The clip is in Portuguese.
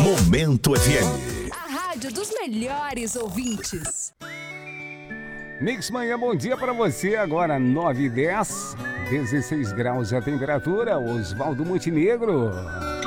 Momento FM. A rádio dos melhores ouvintes. Mix Manhã, bom dia para você. Agora 9h10, 16 graus a temperatura. Oswaldo Montenegro.